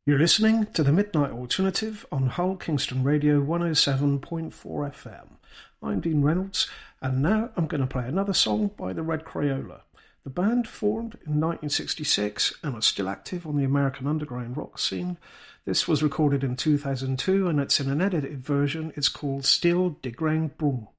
You're listening to the Midnight Alternative on Hull Kingston Radio 107.4 FM. I'm Dean Reynolds, and now I'm going to play another song by the Red Crayola. The band formed in 1966 and are still active on the American underground rock scene. This was recorded in 2002 and it's in an edited version. It's called Still de Grand Brun.